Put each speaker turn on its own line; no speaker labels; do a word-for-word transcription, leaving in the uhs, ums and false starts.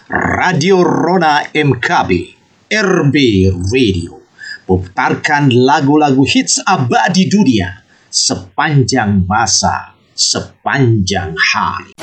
Radio Rona M K B, R B Radio, memutarkan lagu-lagu hits abadi dunia sepanjang masa, sepanjang hari.